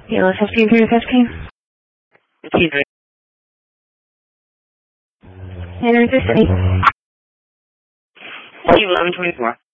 Yellow 15 through 15. 15 3. Enter the city. City 1124.